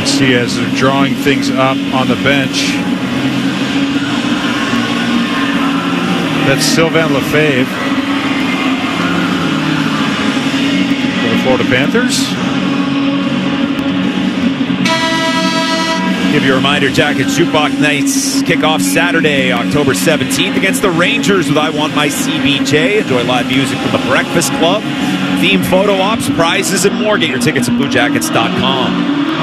can see as they're drawing things up on the bench. That's Sylvain Lefebvre for the Florida Panthers. Give you a reminder, Jackets Jukebox Nights kick off Saturday, October 17th against the Rangers with I Want My CBJ. Enjoy live music from the Breakfast Club, theme photo ops, prizes, and more. Get your tickets at BlueJackets.com.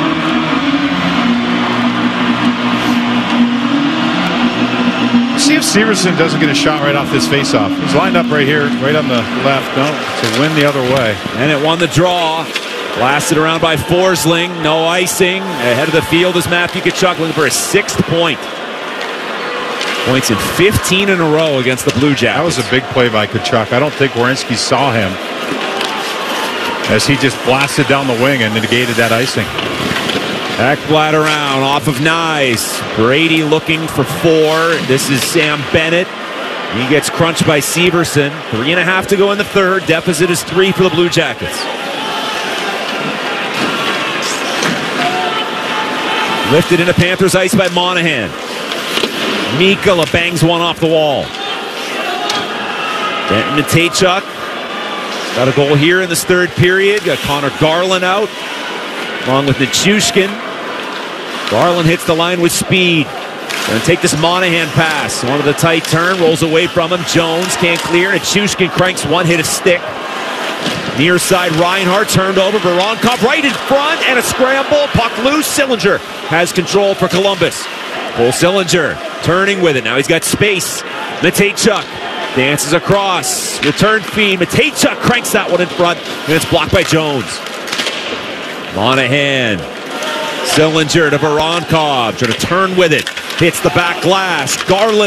See if Severson doesn't get a shot right off this faceoff. He's lined up right here, right on the left. No, to win the other way. And it won the draw. Blasted around by Forsling. No icing. Ahead of the field is Matthew Tkachuk looking for his 6th point. Points in 15 in a row against the Blue Jackets. That was a big play by Tkachuk. I don't think Werenski saw him as he just blasted down the wing and negated that icing. Ekblad around off of Nyes. Brady looking for 4. This is Sam Bennett. He gets crunched by Severson. 3.5 to go in the third. Deficit is 3 for the Blue Jackets. Lifted into Panthers ice by Monahan. Mikkola bangs one off the wall. Denton Mateychuk got a goal here in this third period. Got Connor Garland out along with Nichushkin. Garland hits the line with speed. Going to take this Monahan pass. One with a tight turn. Rolls away from him. Jones can't clear. Nichushkin cranks one, hit a stick. Near side, Reinhart turned over. Voronkov right in front and a scramble. Puck loose. Sillinger has control for Columbus. Cole Sillinger turning with it. Now he's got space. Mateychuk dances across. Return feed. Mateychuk cranks that one in front and it's blocked by Jones. Monahan. Sillinger to Voronkov. Trying to turn with it. Hits the back glass. Garland.